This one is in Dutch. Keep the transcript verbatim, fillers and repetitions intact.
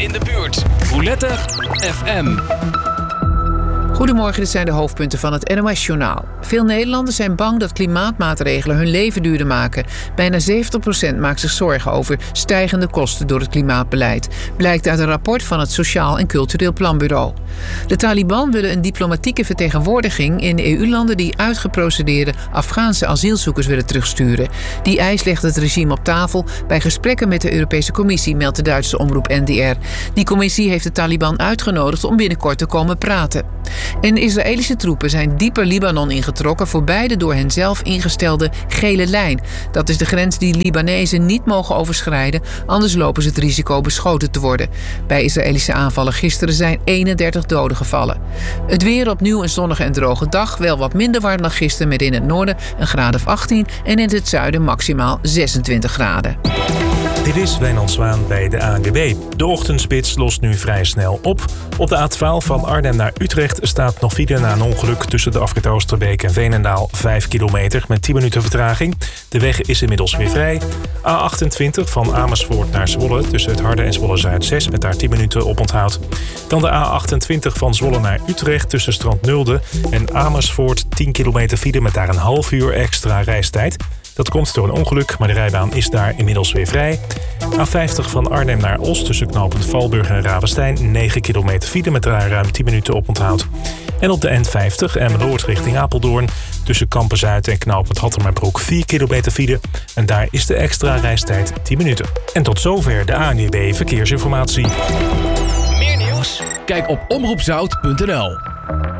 in de buurt. Roulette F M. Goedemorgen, dit zijn de hoofdpunten van het N O S-journaal. Veel Nederlanders zijn bang dat klimaatmaatregelen hun leven duurder maken. Bijna zeventig procent maakt zich zorgen over stijgende kosten door het klimaatbeleid. Blijkt uit een rapport van het Sociaal en Cultureel Planbureau. De Taliban willen een diplomatieke vertegenwoordiging in E U-landen die uitgeprocedeerde Afghaanse asielzoekers willen terugsturen. Die eis legt het regime op tafel bij gesprekken met de Europese Commissie, meldt de Duitse omroep N D R. Die commissie heeft de Taliban uitgenodigd om binnenkort te komen praten. En Israëlische troepen zijn dieper Libanon ingetrokken voorbij de door hen zelf ingestelde gele lijn. Dat is de grens die Libanezen niet mogen overschrijden, anders lopen ze het risico beschoten te worden. Bij Israëlische aanvallen gisteren zijn eenendertig doden gevallen. Het weer opnieuw een zonnige en droge dag, wel wat minder warm dan gisteren met in het noorden een graad of achttien en in het zuiden maximaal zesentwintig graden. Dit is Wijnand Zwaan bij de A N W B. De ochtendspits lost nu vrij snel op. Op de A twaalf van Arnhem naar Utrecht staat nog file na een ongeluk tussen de afrit Oosterbeek en Veenendaal vijf kilometer met tien minuten vertraging. De weg is inmiddels weer vrij. A achtentwintig van Amersfoort naar Zwolle tussen het Harde en Zwolle-Zuid zes met daar tien minuten oponthoud. Dan de A achtentwintig van Zwolle naar Utrecht tussen Strand Nulde en Amersfoort tien kilometer file met daar een half uur extra reistijd. Dat komt door een ongeluk, maar de rijbaan is daar inmiddels weer vrij. A vijftig van Arnhem naar Os tussen knooppunt Valburg en Ravenstein negen kilometer file met daar ruim tien minuten oponthoud. En op de N vijftig Emmeloord richting Apeldoorn tussen Kampen-Zuid en knooppunt Hattemerbroek vier kilometer file. En daar is de extra reistijd tien minuten. En tot zover de A N W B Verkeersinformatie. Meer nieuws? Kijk op omroep zout punt n l.